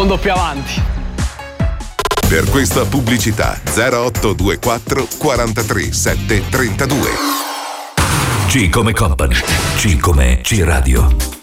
mondo più avanti. Per questa pubblicità 0824 43 7 32. C come Company, C come C Radio.